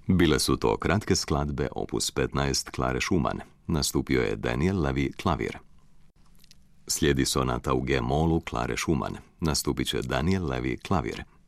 Bile su to kratke skladbe opus 15 Klare Schumann. Nastupio je Daniel Levy klavir. Slijedi sonata u G-molu Klare Schumann. Nastupit će Daniel Levy klavir.